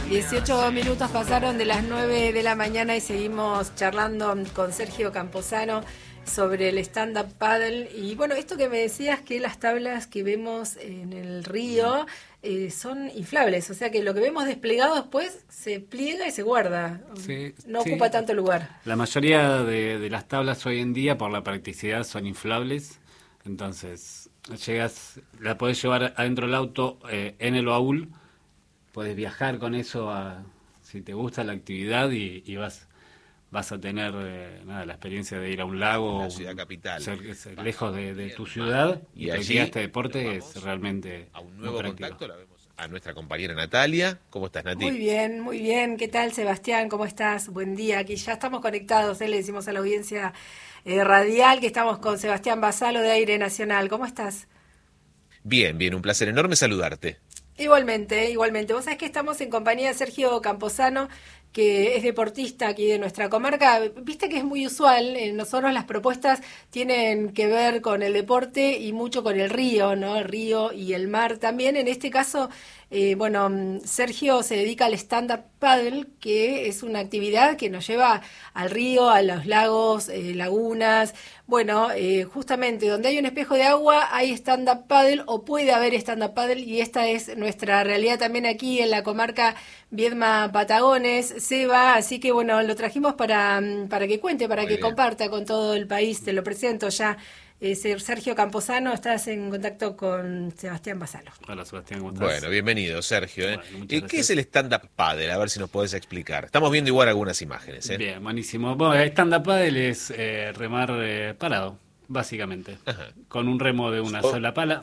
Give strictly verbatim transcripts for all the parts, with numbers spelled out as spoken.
dieciocho minutos pasaron de las nueve de la mañana y seguimos charlando con Sergio Camposano sobre el stand-up paddle. Y bueno, esto que me decías, que las tablas que vemos en el río eh, son inflables, o sea que lo que vemos desplegado después se pliega y se guarda, sí, no sí. ocupa tanto lugar. La mayoría de, de las tablas hoy en día, por la practicidad, son inflables, entonces llegas, la podés llevar adentro del auto eh, en el baúl, podés viajar con eso a, si te gusta la actividad y, y vas vas a tener eh, nada, la experiencia de ir a un lago, la ciudad capital, ser, ser lejos de, de tu ciudad, y, y practicar este deporte es realmente a un nuevo contacto. La vemos a nuestra compañera Natalia. ¿Cómo estás, Nati? Muy bien, muy bien. ¿Qué tal, Sebastián? ¿Cómo estás? Buen día. Aquí ya estamos conectados, ¿eh? Le decimos a la audiencia eh, radial que estamos con Sebastián Basalo de Aire Nacional. ¿Cómo estás? Bien, bien. Un placer enorme saludarte. Igualmente, igualmente. Vos sabés que estamos en compañía de Sergio Camposano, que es deportista aquí de nuestra comarca. Viste que es muy usual, en nosotros las propuestas tienen que ver con el deporte y mucho con el río, ¿no? El río y el mar también. En este caso, eh, bueno, Sergio se dedica al stand-up paddle, que es una actividad que nos lleva al río, a los lagos, eh, lagunas. Bueno, eh, justamente donde hay un espejo de agua hay stand-up paddle, o puede haber stand-up paddle, y esta es nuestra realidad también aquí en la comarca Viedma Patagones, Seba, así que bueno, lo trajimos para, para que cuente, para Muy que bien. comparta con todo el país. Te lo presento ya. Eh, Sergio Camposano, estás en contacto con Sebastián Basalo. Hola, Sebastián, ¿cómo estás? Bueno, bienvenido, Sergio. ¿eh? Bueno, ¿Y qué es el stand-up paddle? A ver si nos podés explicar. Estamos viendo igual algunas imágenes. ¿eh? Bien, buenísimo. Bueno, el stand-up paddle es eh, remar eh, parado, básicamente, Ajá. con un remo de una so sola pala.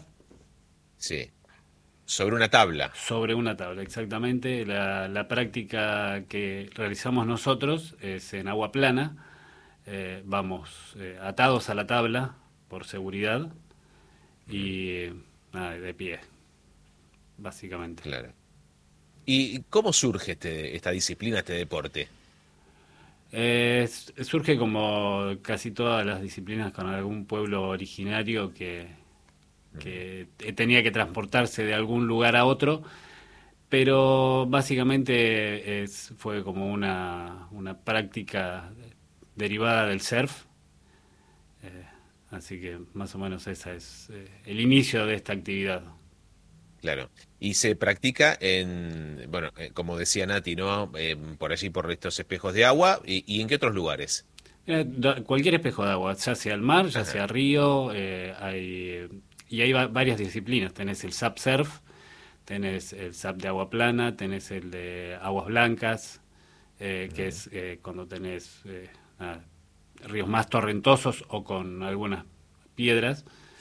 Sí. Sobre una tabla. Sobre una tabla, exactamente. La, la práctica que realizamos nosotros es en agua plana. Eh, vamos eh, atados a la tabla por seguridad y eh, nada, de pie, básicamente. Claro. ¿Y cómo surge este, esta disciplina, este deporte? Eh, surge como casi todas las disciplinas con algún pueblo originario que... que tenía que transportarse de algún lugar a otro, pero básicamente es, fue como una, una práctica derivada del surf, eh, así que más o menos ese es eh, el inicio de esta actividad. Claro, y se practica en, bueno, eh, como decía Nati, ¿no? Eh, por allí, por estos espejos de agua, y, y ¿en qué otros lugares? Eh, cualquier espejo de agua, ya sea el mar, ya Ajá. sea río, eh, hay... Y hay va varias disciplinas, tenés el SUP surf, tenés el SUP de agua plana, tenés el de aguas blancas, eh, que es eh, cuando tenés eh, nada, ríos más torrentosos o con algunas piedras.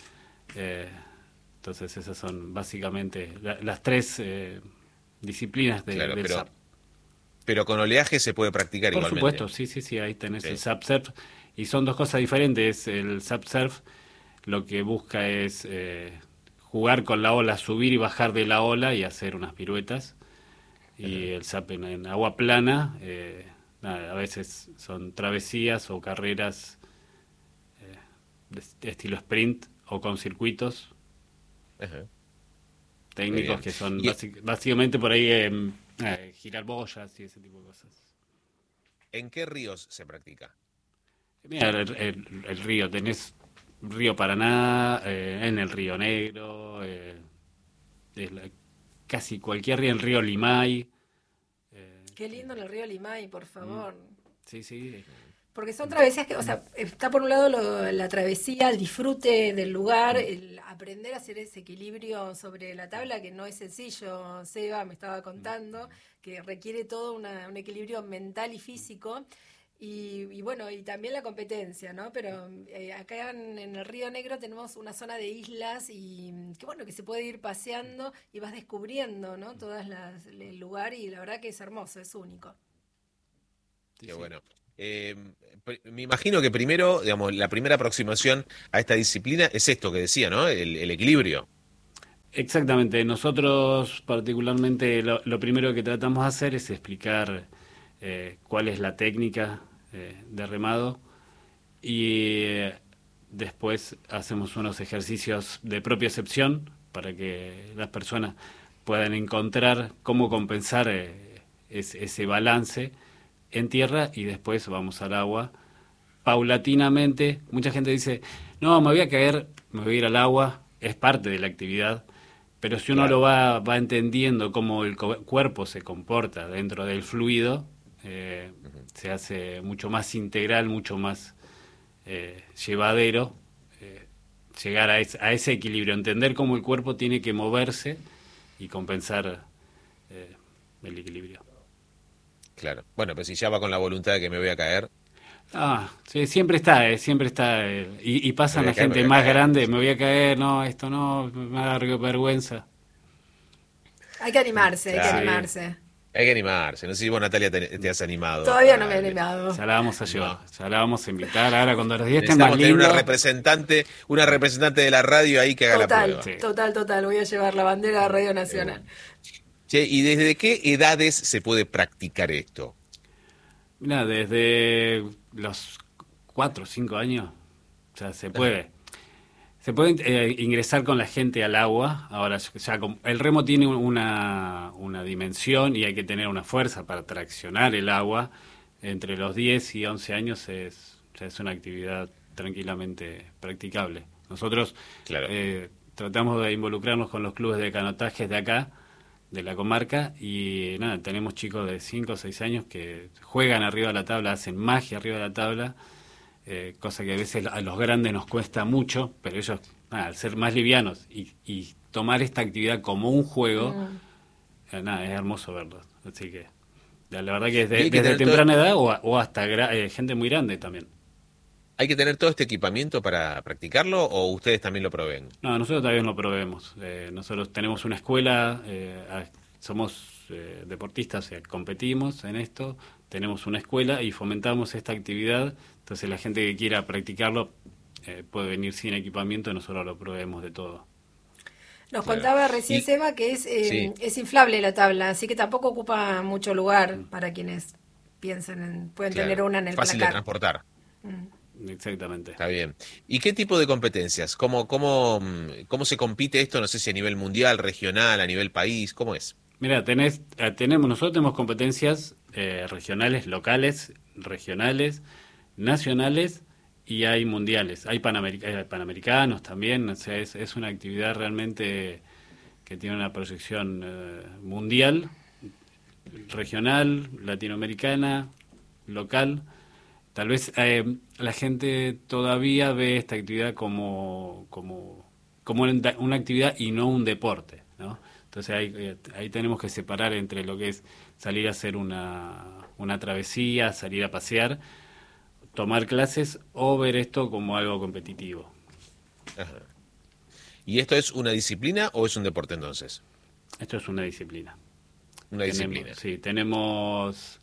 Eh, entonces esas son básicamente la, las tres eh, disciplinas de, claro, del pero, SUP. Pero con oleaje se puede practicar Por igualmente. Por supuesto, sí, sí, sí, ahí tenés sí. el SUP surf. Y son dos cosas diferentes. El SUP surf lo que busca es eh, jugar con la ola, subir y bajar de la ola y hacer unas piruetas. Y uh-huh. el SUP en, en agua plana, eh, nada, a veces son travesías o carreras eh, de, de estilo sprint o con circuitos uh-huh. técnicos que son basic, básicamente por ahí eh, eh, girar boyas y ese tipo de cosas. ¿En qué ríos se practica? Mira, el, el, el río, tenés Río Paraná, eh, en el Río Negro, eh, la, casi cualquier río, el río Limay. Eh, Qué lindo en el río Limay, por favor. Sí, sí. Porque son travesías que, o sea, está por un lado lo, la travesía, el disfrute del lugar, el aprender a hacer ese equilibrio sobre la tabla, que no es sencillo. Seba me estaba contando que requiere todo una, un equilibrio mental y físico. Y, y bueno, y también la competencia, ¿no? Pero eh, acá en, en el Río Negro tenemos una zona de islas y que bueno, que se puede ir paseando y vas descubriendo, ¿no? Todas las, el lugar, y la verdad que es hermoso, es único. Qué bueno. Eh, me imagino que primero, digamos, la primera aproximación a esta disciplina es esto que decía, ¿no? El, el equilibrio. Exactamente. Nosotros particularmente lo, lo primero que tratamos de hacer es explicar Eh, cuál es la técnica eh, de remado y eh, después hacemos unos ejercicios de propiocepción para que las personas puedan encontrar cómo compensar eh, es, ese balance en tierra y después vamos al agua paulatinamente. Mucha gente dice, no, me voy a caer, me voy a ir al agua, es parte de la actividad, pero si uno Claro. lo va, va entendiendo cómo el co- cuerpo se comporta dentro del fluido, eh, se hace mucho más integral, mucho más eh, llevadero, eh, llegar a, es- a ese equilibrio, entender cómo el cuerpo tiene que moverse y compensar eh, el equilibrio. Claro. Bueno, pero si ya va con la voluntad de que me voy a caer, Ah, sí, siempre está, eh, siempre está. eh, y, y me pasan voy a la caer, me gente voy a más caer. grande, me voy a caer, no, esto no, me da vergüenza. Hay que animarse, hay que Claro. animarse. Hay que animarse. No sé si vos, Natalia, te, te has animado. Todavía no a- me he animado. Ya la vamos a llevar, No. ya la vamos a invitar. Ahora cuando los días estén más Necesitamos tener una lindos. representante, una representante de la radio ahí que haga la Total, prueba. Sí. total, total. Voy a llevar la bandera de Radio Qué Nacional. bueno. Che, ¿y desde qué edades se puede practicar esto? Mira, desde los cuatro o cinco años, o sea, se puede. Se puede eh, ingresar con la gente al agua. Ahora, ya con- el remo tiene una, una dimensión y hay que tener una fuerza para traccionar el agua. Entre los diez y once años es, ya es una actividad tranquilamente practicable. Nosotros Claro. eh, tratamos de involucrarnos con los clubes de canotajes de acá, de la comarca, y nada, tenemos chicos de cinco o seis años que juegan arriba de la tabla, hacen magia arriba de la tabla, eh, cosa que a veces a los grandes nos cuesta mucho, pero ellos, nada, al ser más livianos y, y tomar esta actividad como un juego, Mm. eh, nada, es hermoso verlos. Así que, la, la verdad que Y desde, hay que desde tener todo- temprana edad o, a- o hasta gra- eh, gente muy grande también. ¿Hay que tener todo este equipamiento para practicarlo o ustedes también lo proveen? No, nosotros todavía no probemos. Eh, nosotros tenemos una escuela, eh, a- somos eh, deportistas, o sea, competimos en esto, tenemos una escuela y fomentamos esta actividad. Entonces la gente que quiera practicarlo eh, puede venir sin equipamiento y nosotros lo proveemos de todo. Nos Claro. contaba recién Y- Seba que es, eh, Sí. es inflable la tabla, así que tampoco ocupa mucho lugar para quienes piensen en, pueden Claro. tener una en el Fácil de placar. transportar. Exactamente. Está bien. ¿Y qué tipo de competencias? ¿Cómo, cómo, mm, cómo se compite esto? No sé si a nivel mundial, regional, a nivel país, ¿cómo es? Mira, tenés, eh, tenemos, nosotros tenemos competencias eh, regionales, locales, regionales, nacionales y hay mundiales. Hay panameric- eh, panamericanos también, o sea, es, es una actividad realmente que tiene una proyección eh, mundial, regional, latinoamericana, local. Tal vez eh, la gente todavía ve esta actividad como, como, como una una actividad y no un deporte, ¿no? Entonces ahí, eh, ahí tenemos que separar entre lo que es salir a hacer una, una travesía, salir a pasear, tomar clases o ver esto como algo competitivo. Ajá. ¿Y esto es una disciplina o es un deporte entonces? Esto es una disciplina. Una Tenemos- disciplina. Sí, tenemos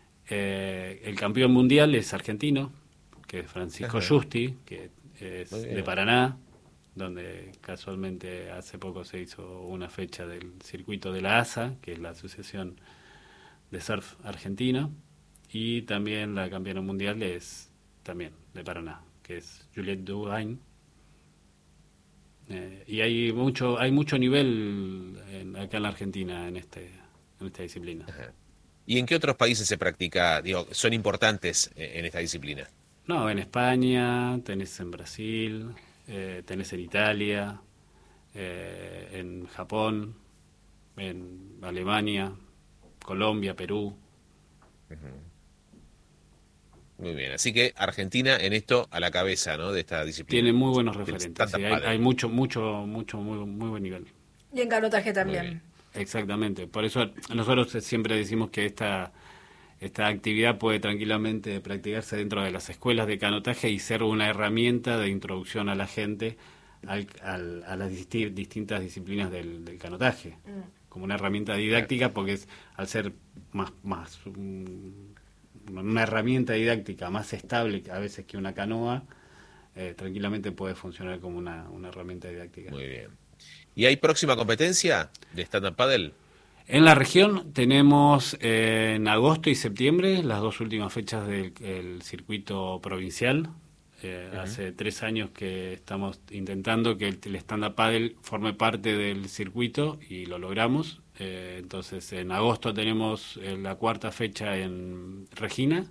eh, el campeón mundial es argentino, que es Francisco Ajá. Justi, que es Muy bien. de Paraná, donde casualmente hace poco se hizo una fecha del circuito de la A S A, que es la Asociación de Surf Argentina, y también la campeona mundial es también de Paraná, que es Juliette Duhain. Eh, y hay mucho hay mucho nivel en- acá en la Argentina en este en esta disciplina. Ajá. ¿Y en qué otros países se practica? Digo, son importantes eh, en esta disciplina. No, en España, tenés en Brasil, eh, tenés en Italia, eh, en Japón, en Alemania, Colombia, Perú. Muy bien. Así que Argentina en esto a la cabeza, ¿no? De esta disciplina. Tiene muy buenos Del referentes. stand-up Sí, hay, paddle. hay mucho, mucho, mucho, muy, muy buen nivel. Y en canotaje Muy también. bien. Exactamente. Por eso nosotros siempre decimos que esta, esta actividad puede tranquilamente practicarse dentro de las escuelas de canotaje y ser una herramienta de introducción a la gente al- al- a las disti- distintas disciplinas del, del canotaje. Como una herramienta didáctica, porque es al ser más, más un- una herramienta didáctica más estable a veces que una canoa, eh, tranquilamente puede funcionar como una, una herramienta didáctica. Muy bien. ¿Y hay próxima competencia de stand-up paddle? En la región tenemos eh, en agosto y septiembre las dos últimas fechas del el circuito provincial. Eh, Ujú. Hace tres años que estamos intentando que el, el stand-up paddle forme parte del circuito y lo logramos. Eh, entonces, en agosto tenemos eh, la cuarta fecha en Regina,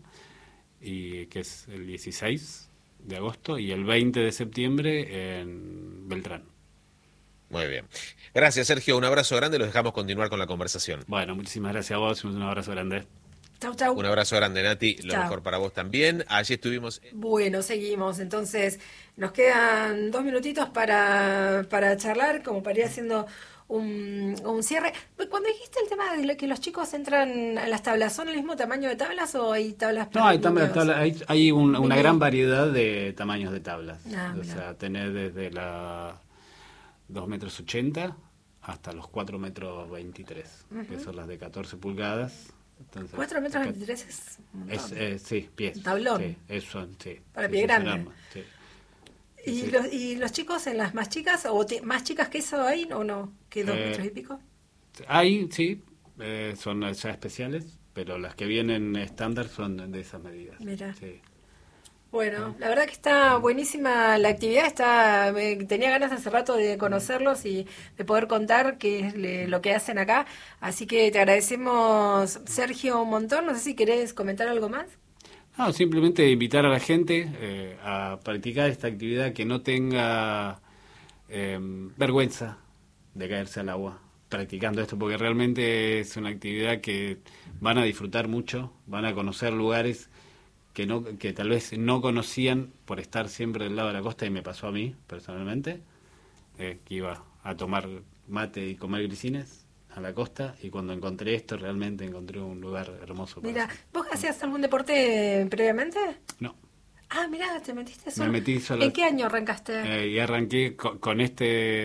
y que es el dieciséis de agosto, y el veinte de septiembre en Beltrán. Muy bien. Gracias, Sergio. Un abrazo grande. Los dejamos continuar con la conversación. Bueno, muchísimas gracias a vos. Un abrazo grande. Chau, chau. Un abrazo grande, Nati. Lo Chau. mejor para vos también. Allí estuvimos. Bueno, seguimos. Entonces, nos quedan dos minutitos para, para charlar, como para ir haciendo un, un cierre. Cuando dijiste el tema de que los chicos entran a las tablas, ¿son el mismo tamaño de tablas o hay tablas para No, hay, niños? tabla, hay, hay un, una Mini. gran variedad de tamaños de tablas. Ah, o mirá. sea, tenés desde la dos metros ochenta hasta los cuatro metros veintitrés, uh-huh. que son las de catorce pulgadas. Entonces, cuatro metros veintitrés es un montón. Es, eh, sí, pies. Un tablón. Sí, eso, sí. Para Sí, pie sí, grande. son armas, sí. ¿Y, Sí. los, ¿Y los chicos en las más chicas o te- más chicas que eso hay o no? ¿Que dos Eh, metros y pico? Hay, sí, eh, son ya especiales, pero las que vienen estándar son de esas medidas. Mira. Sí. Bueno, la verdad que está buenísima la actividad, está me- tenía ganas hace rato de conocerlos y de poder contar qué es le- lo que hacen acá, así que te agradecemos, Sergio, un montón. No sé si querés comentar algo más. No, simplemente invitar a la gente eh, a practicar esta actividad, que no tenga eh, vergüenza de caerse al agua practicando esto, porque realmente es una actividad que van a disfrutar mucho, van a conocer lugares que no que tal vez no conocían por estar siempre del lado de la costa, y me pasó a mí personalmente, eh, que iba a tomar mate y comer grisines a la costa, y cuando encontré esto realmente encontré un lugar hermoso para Mira, hacer. ¿vos hacías algún deporte previamente? No, Ah, mira, te metiste solo. me metí solo. ¿En qué año arrancaste? Eh, y arranqué con, con este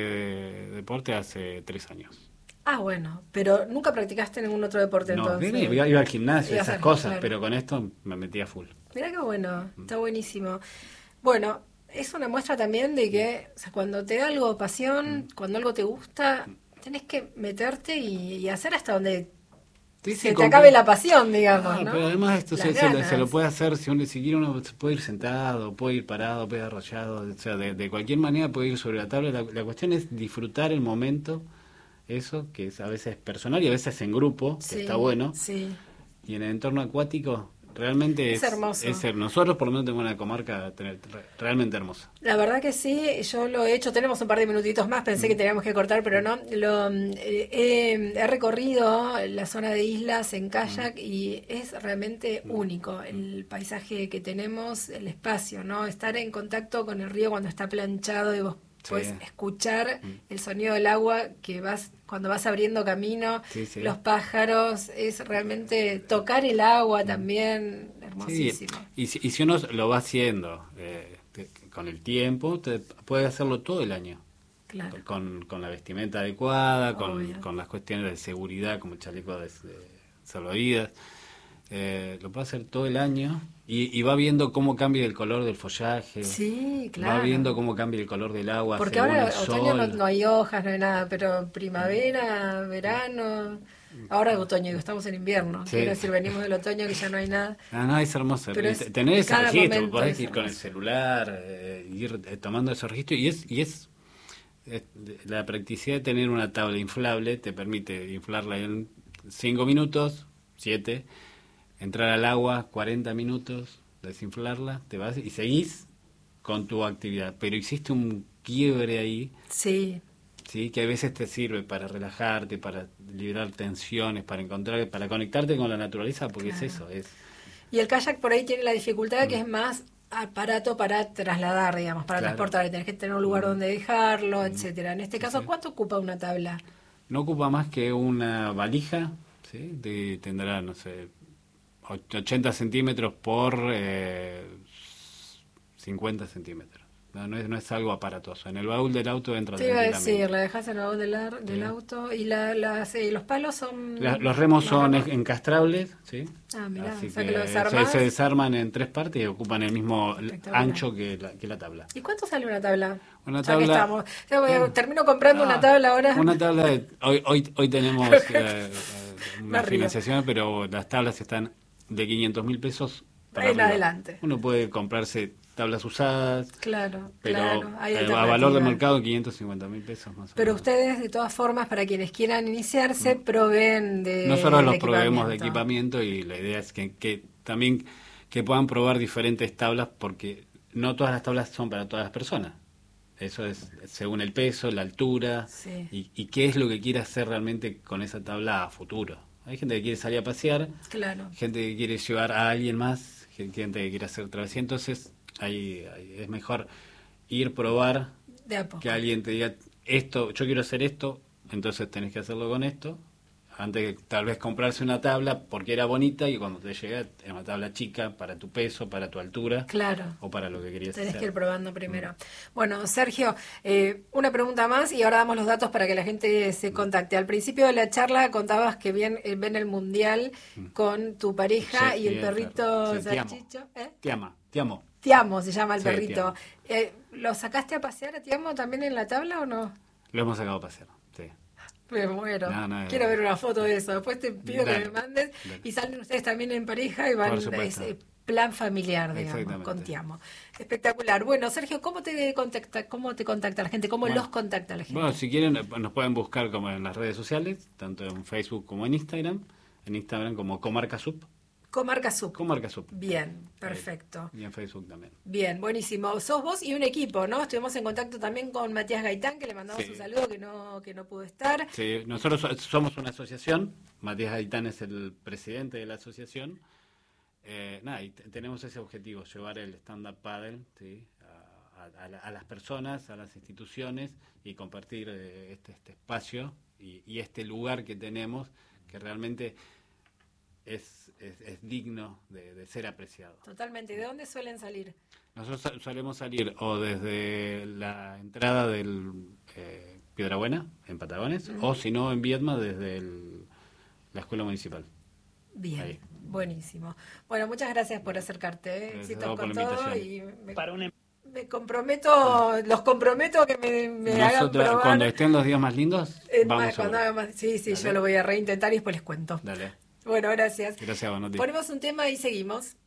deporte hace tres años. Ah, bueno, pero nunca practicaste ningún otro deporte No, entonces. iba, iba al gimnasio, Ibas esas al- cosas, claro. pero con esto me metí a full. Mira qué bueno, está buenísimo. Bueno, es una muestra también de que, o sea, cuando te da algo pasión, cuando algo te gusta, tenés que meterte y, y hacer hasta donde Sí, sí, se te con- acabe la pasión, digamos, Ah, ¿no? pero además esto Las se, se lo, ganas. se lo puede hacer, si, uno, si quiere uno se puede ir sentado, puede ir parado, puede ir arrollado, o sea, de, de cualquier manera puede ir sobre la tabla. La, la cuestión es disfrutar el momento, eso, que es, a veces es personal y a veces en grupo, que Sí, está bueno, sí. y en el entorno acuático realmente Es es, hermoso. es her- nosotros por lo menos tenemos una comarca tener- re- realmente hermosa. La verdad que sí, yo lo he hecho, tenemos un par de minutitos más, pensé que teníamos que cortar, pero no. Lo, eh, he, he recorrido la zona de islas en kayak y es realmente único el paisaje que tenemos, el espacio, ¿no? Estar en contacto con el río cuando está planchado y vos Sí. puedes escuchar el sonido del agua que vas cuando vas abriendo camino, Sí, sí. los pájaros, es realmente tocar el agua también, hermosísimo. Sí, y, si, y si uno lo va haciendo eh, te- con el tiempo, te, puede hacerlo todo el año. Claro. Con, con la vestimenta adecuada, con, Obvio. con las cuestiones de seguridad, como el chaleco de, de salvavidas. Eh, lo puede hacer todo el año y, y va viendo cómo cambia el color del follaje. Sí, claro. Va viendo cómo cambia el color del agua. Porque según ahora el otoño no, sol. no hay hojas, no hay nada, pero primavera, verano, ahora otoño, digo, estamos en invierno, Sí. quiero decir, venimos del otoño que ya no hay nada. Ah, no, es hermoso. Pero Y es- tener ese cada registro, momento podés es ir con el hermoso. celular, eh, ir eh, tomando ese registro, y es, y es, es- la practicidad de tener una tabla inflable te permite inflarla en cinco minutos, siete, entrar al agua cuarenta minutos, desinflarla, te vas y seguís con tu actividad, pero hiciste un quiebre ahí, Sí, sí, que a veces te sirve para relajarte, para liberar tensiones, para encontrar, para conectarte con la naturaleza, porque Claro. es eso, es y el kayak por ahí tiene la dificultad que es más aparato para trasladar, digamos, para Claro. transportar, tenés que tener un lugar donde dejarlo, etcétera. En este caso, sí. ¿cuánto ocupa una tabla? no ocupa más que una valija, ¿sí? De, tendrá, no sé, och- ochenta centímetros por eh, cincuenta centímetros. No, no, es, no es algo aparatoso. En el baúl del auto entra Te iba a tranquilamente. decir, la dejas en el baúl del, ar- del Sí. auto y la, las, eh, los palos son... La- los remos son Los en- encastrables, ¿sí? Ah, mirá, Así o sea que que lo se, desarmás. se desarman en tres partes y ocupan el mismo Espectacular. ancho que la, que la tabla. ¿Y cuánto sale una tabla? Una Ya que tabla- estamos. Ya voy a- Bueno. termino comprando Ah, una tabla ahora. Una tabla de, hoy, hoy, hoy tenemos eh, eh, Me una río. financiación, pero las tablas están de quinientos mil pesos para En arriba. adelante. Uno puede comprarse tablas usadas. Claro, pero claro. Hay eh, a valor de mercado quinientos cincuenta mil pesos más o Pero menos. ustedes, de todas formas, para quienes quieran iniciarse, proveen de Nosotros los de proveemos de equipamiento. equipamiento y la idea es que, que también que puedan probar diferentes tablas, porque no todas las tablas son para todas las personas. Eso es según el peso, la altura, Sí. y, y qué es lo que quiere hacer realmente con esa tabla a futuro. Hay gente que quiere salir a pasear, Claro. gente que quiere llevar a alguien más, gente que quiere hacer travesía. Entonces ahí, ahí es mejor ir, probar, De a poco. que alguien te diga, esto, yo quiero hacer esto, entonces tenés que hacerlo con esto, antes de tal vez comprarse una tabla porque era bonita y cuando te llega era una tabla chica para tu peso, para tu altura, Claro. o para lo que querías Tenés hacer. que ir probando primero. Bueno, Sergio, eh, una pregunta más y ahora damos los datos para que la gente se contacte. Al principio de la charla contabas que bien, eh, ven el mundial con tu pareja Sí, y el y el perrito perro. Sí, te amo. Salchicho. ¿eh? Te ama, te amo. Tiamo se llama el Sí, perrito. Tiamo. Eh, ¿Lo sacaste a pasear a Tiamo también en la tabla o no? Lo hemos sacado a pasear, sí. Me muero. No, no, Quiero no. ver una foto de eso. Después te pido Dale, que me mandes. dale. Y salen ustedes también en pareja y van Por a supuesto. ese plan familiar, digamos, Exactamente. con Tiamo. Espectacular. Bueno, Sergio, ¿cómo te contacta, cómo te contacta la gente? ¿Cómo Bueno, los contacta la gente? Bueno, si quieren eh, nos pueden buscar como en las redes sociales, tanto en Facebook como en Instagram. En Instagram como Comarca Sub. Comarca Sub. Comarca Sub. Bien, perfecto. Y en Facebook también. Bien, buenísimo. Sos vos y un equipo, ¿no? Estuvimos en contacto también con Matías Gaitán, que le mandamos Sí. un saludo que no, que no pudo estar. Sí, nosotros so- somos una asociación. Matías Gaitán es el presidente de la asociación. Eh, nada, y t- tenemos ese objetivo, llevar el stand-up paddle, ¿sí? a, a- a la- a las personas, a las instituciones y compartir eh, este, este espacio y, y este lugar que tenemos que realmente es, es, es digno de, de ser apreciado. Totalmente. ¿De dónde suelen salir? Nosotros sa- solemos salir o desde la entrada del eh, Piedrabuena, en Patagones, o si no en Viedma, desde el- la escuela municipal. Bien, Ahí. buenísimo. Bueno, muchas gracias por acercarte. ¿eh? Gracias a Éxitos vos por con la todo invitación. y me, Para un em- me comprometo, los comprometo a que me, me hagan Nosotros, probar. cuando estén los días más lindos, eh, vamos más- cuando seguro. haga más- sí, sí, Dale. yo lo voy a reintentar y después les cuento. Dale. Bueno, gracias. Gracias, Bonotti. Ponemos un tema y seguimos.